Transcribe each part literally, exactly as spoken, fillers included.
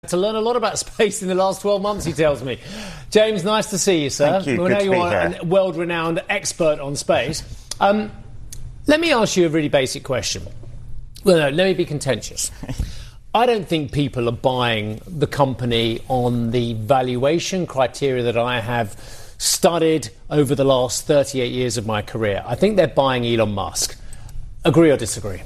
To learn a lot about space in the last twelve months, he tells me. James, nice to see you, sir. Thank you. Well, Good now to you be are here. a world-renowned expert on space. Um, let me ask you a really basic question. Well, no, let me be contentious. I don't think people are buying the company on the valuation criteria that I have studied over the last thirty-eight years of my career. I think they're buying Elon Musk. Agree or disagree?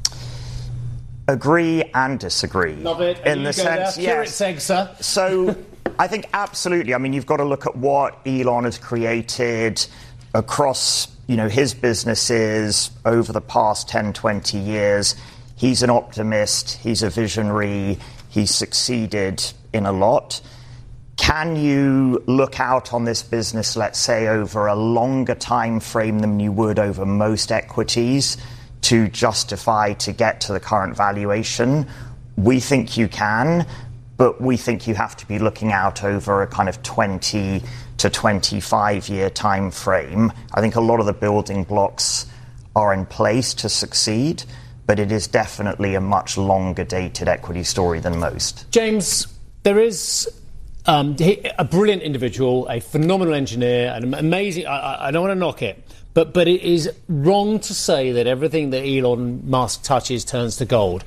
Agree and disagree. Love it. In you the go sense, there. yes. Egg, sir. So I think absolutely. I mean, you've got to look at what Elon has created across, you know, his businesses over the past ten, twenty years. He's an optimist. He's a visionary. He's succeeded in a lot. Can you look out on this business, let's say, over a longer time frame than you would over most equities to justify to get to the current valuation? We think you can, but we think you have to be looking out over a kind of twenty to twenty-five year time frame. I think a lot of the building blocks are in place to succeed, but it is definitely a much longer dated equity story than most. James, there is um, a brilliant individual, a phenomenal engineer, an amazing. I, I don't want to knock it, but but it is wrong to say that everything that Elon Musk touches turns to gold.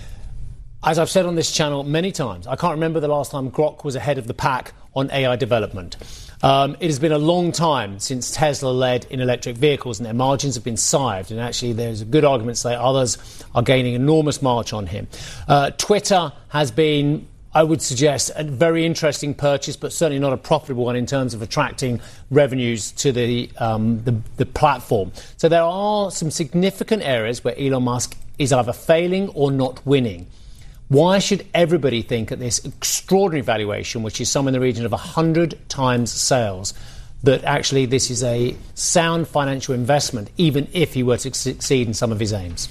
As I've said on this channel many times, I can't remember the last time Grok was ahead of the pack on A I development. Um, it has been a long time since Tesla led in electric vehicles, and their margins have been sived. And actually, there's a good argument to say others are gaining enormous march on him. Uh, Twitter has been, I would suggest, a very interesting purchase, but certainly not a profitable one in terms of attracting revenues to the, um, the, the platform. So there are some significant areas where Elon Musk is either failing or not winning. Why should everybody think at this extraordinary valuation, which is somewhere in the region of one hundred times sales, that actually this is a sound financial investment, even if he were to succeed in some of his aims?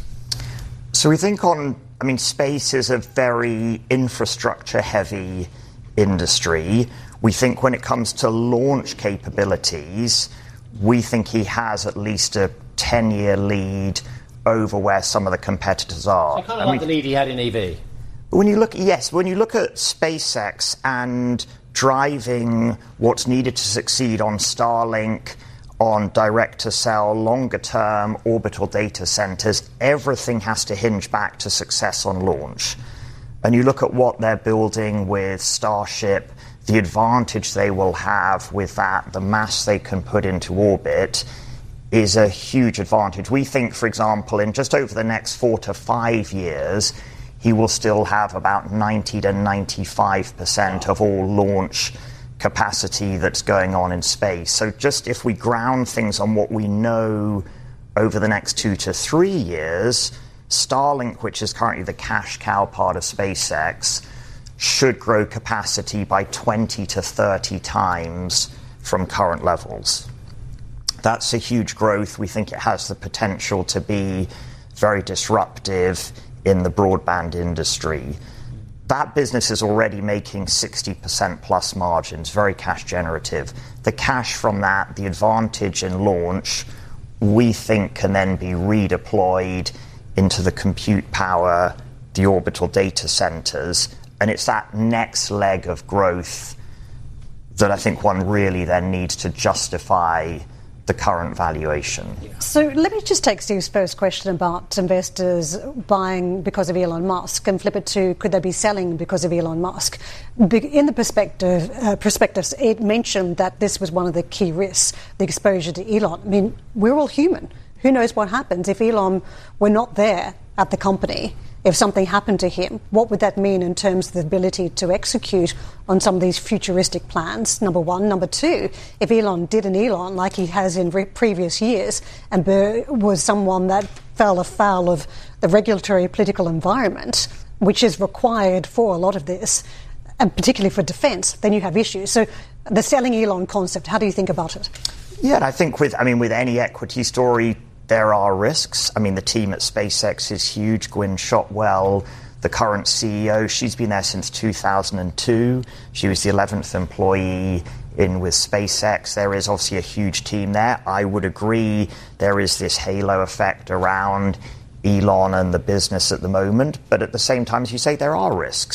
So we think on, I mean, space is a very infrastructure-heavy industry. We think when it comes to launch capabilities, we think he has at least a ten-year lead over where some of the competitors are. So kind of like the lead he had in E V. When you look, yes, when you look at SpaceX and driving what's needed to succeed on Starlink, on direct-to-cell, longer-term orbital data centers, everything has to hinge back to success on launch. And you look at what they're building with Starship, the advantage they will have with that, the mass they can put into orbit, is a huge advantage. We think, for example, in just over the next four to five years, he will still have about ninety to ninety-five percent of all launch capacity that's going on in space. So just if we ground things on what we know over the next two to three years, Starlink, which is currently the cash cow part of SpaceX, should grow capacity by twenty to thirty times from current levels. That's a huge growth. We think it has the potential to be very disruptive in the broadband industry. That business is already making sixty percent plus margins, very cash generative. The cash from that, the advantage in launch, we think can then be redeployed into the compute power, the orbital data centers, and it's that next leg of growth that I think one really then needs to justify the current valuation. So let me just take Steve's first question about investors buying because of Elon Musk and flip it to, could they be selling because of Elon Musk? In the perspective, uh, prospectus, it mentioned that this was one of the key risks, the exposure to Elon. I mean, we're all human. Who knows what happens if Elon were not there at the company? If something happened to him, what would that mean in terms of the ability to execute on some of these futuristic plans, number one? Number two, if Elon did an Elon like he has in re- previous years and be- was someone that fell afoul of the regulatory political environment, which is required for a lot of this, and particularly for defence, then you have issues. So the selling Elon concept, how do you think about it? Yeah, and I think with, I mean, with any equity story, there are risks. I mean, the team at SpaceX is huge. Gwynne Shotwell, the current C E O, she's been there since two thousand two. She was the eleventh employee in with SpaceX. There is obviously a huge team there. I would agree there is this halo effect around Elon and the business at the moment. But at the same time, as you say, there are risks.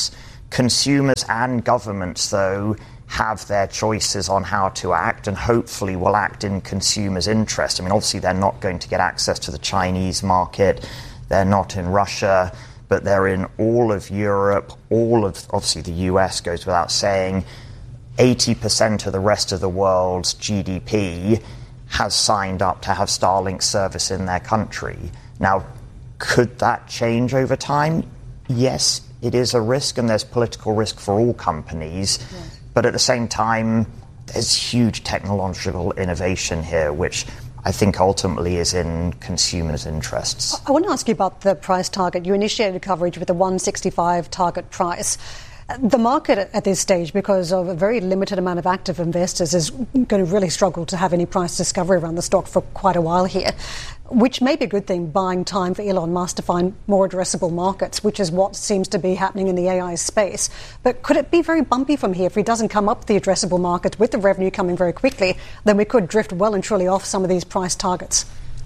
Consumers and governments, though, have their choices on how to act, and hopefully will act in consumers' interest. I mean, obviously they're not going to get access to the Chinese market, they're not in Russia, but they're in all of Europe, all of, obviously the U S goes without saying. eighty percent of the rest of the world's G D P has signed up to have Starlink service in their country. Now, could that change over time? Yes, it is a risk, and there's political risk for all companies. Yes. But at the same time, there's huge technological innovation here, which I think ultimately is in consumers' interests. I want to ask you about the price target. You initiated coverage with a one sixty-five target price. The market at this stage, because of a very limited amount of active investors, is going to really struggle to have any price discovery around the stock for quite a while here, which may be a good thing, buying time for Elon Musk to find more addressable markets, which is what seems to be happening in the A I space. But could it be very bumpy from here? If he doesn't come up the addressable market with the revenue coming very quickly, then we could drift well and truly off some of these price targets.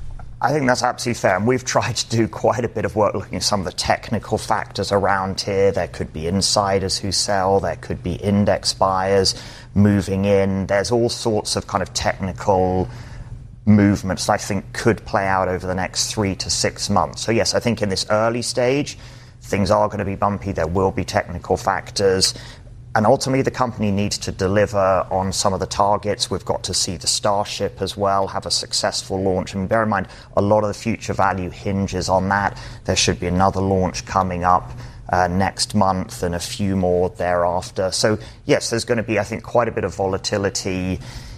I think that's absolutely fair, and we've tried to do quite a bit of work looking at some of the technical factors around here. There could be insiders who sell, there could be index buyers moving in. There's all sorts of kind of technical movements that I think could play out over the next three to six months. So yes, I think in this early stage, things are going to be bumpy. There will be technical factors. And ultimately, the company needs to deliver on some of the targets. We've got to see the Starship as well have a successful launch. And bear in mind, a lot of the future value hinges on that. There should be another launch coming up uh, next month and a few more thereafter. So, yes, there's going to be, I think, quite a bit of volatility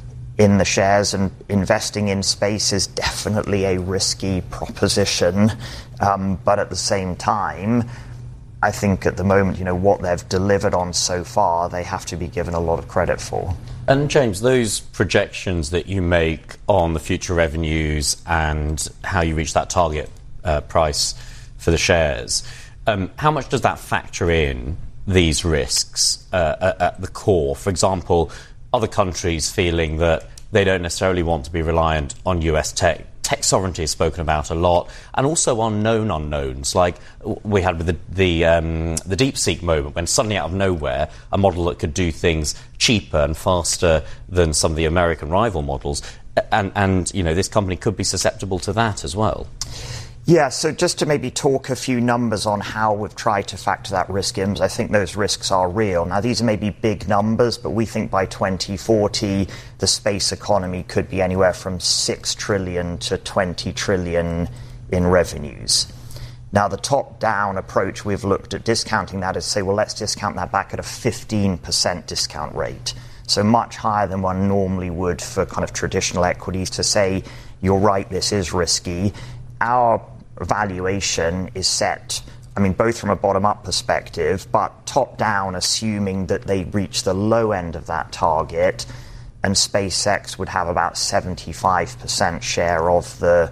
in the shares, and investing in space is definitely a risky proposition. Um, but at the same time, I think at the moment, you know, what they've delivered on so far, they have to be given a lot of credit for. And James, those projections that you make on the future revenues and how you reach that target uh, price for the shares, um, how much does that factor in these risks uh, at, at the core? For example, other countries feeling that they don't necessarily want to be reliant on U S tech. Tech sovereignty is spoken about a lot, and also on known unknowns, like we had with the the, um, the DeepSeek moment, when suddenly out of nowhere, a model that could do things cheaper and faster than some of the American rival models, and, and you know, this company could be susceptible to that as well. Yeah, so just to maybe talk a few numbers on how we've tried to factor that risk in, because I think those risks are real. Now, these are maybe big numbers, but we think by twenty forty, the space economy could be anywhere from six trillion to twenty trillion in revenues. Now, the top-down approach we've looked at discounting that is say, well, let's discount that back at a fifteen percent discount rate. So much higher than one normally would for kind of traditional equities, to say, you're right, this is risky. Our valuation is set, I mean, both from a bottom-up perspective, but top-down, assuming that they reach the low end of that target, and SpaceX would have about seventy-five percent share of the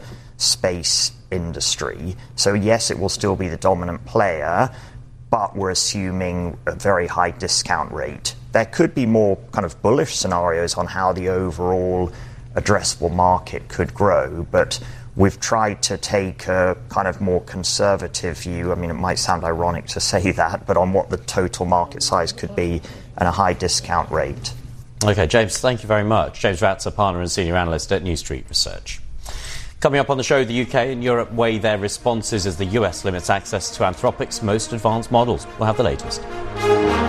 space industry. So yes, it will still be the dominant player, but we're assuming a very high discount rate. There could be more kind of bullish scenarios on how the overall addressable market could grow, but we've tried to take a kind of more conservative view. I mean, it might sound ironic to say that, but on what the total market size could be and a high discount rate. OK, James, thank you very much. James Ratzer, partner and senior analyst at New Street Research. Coming up on the show, the U K and Europe weigh their responses as the U S limits access to Anthropic's most advanced models. We'll have the latest.